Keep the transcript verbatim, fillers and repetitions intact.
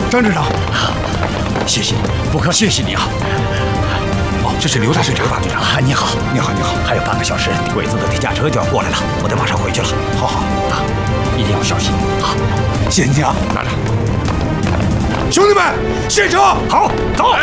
张队长，谢谢你，不客气，谢谢你啊。哦，这是刘大队长，刘大队长，你好，你好，你好。还有半个小时，鬼子的地下车就要过来了，我得马上回去了。好好啊，一定要小心。好，谢谢你啊，拿着。兄弟们，卸车，好，走。